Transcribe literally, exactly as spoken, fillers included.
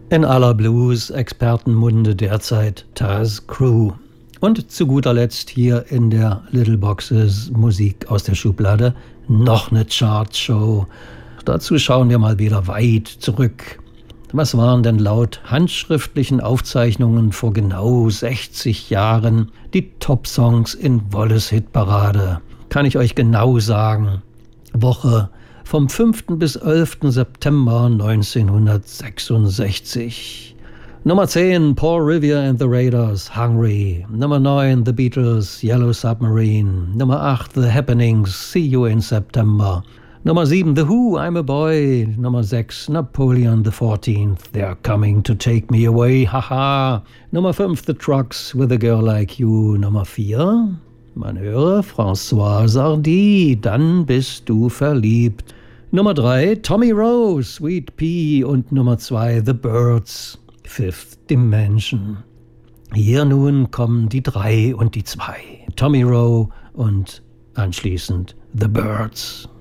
In aller Blues-Expertenmunde derzeit Taz Crew. Und zu guter Letzt hier in der Little Boxes Musik aus der Schublade noch eine Chartshow. Dazu schauen wir mal wieder weit zurück. Was waren denn laut handschriftlichen Aufzeichnungen vor genau sechzig Jahren die Top-Songs in Wolles Hitparade? Kann ich euch genau sagen. Woche vom fünften bis elften September neunzehnhundertsechsundsechzig. Nummer zehn, Paul Revere and the Raiders, Hungry. Nummer neun, The Beatles, Yellow Submarine. Nummer acht, The Happenings, See You in September. Nummer sieben, The Who, I'm a Boy. Nummer sechs, Napoleon the fourteenth, They're Coming to Take Me Away, haha. Nummer fünf, The Trucks, With a Girl Like You. Nummer vier, man höre, François Sardy, Dann bist du verliebt. Nummer drei, Tommy Rowe, Sweet Pea. Und Nummer zwei, The Byrds, Fifth Dimension. Hier nun kommen die drei und die zwei. Tommy Rowe und anschließend The Byrds.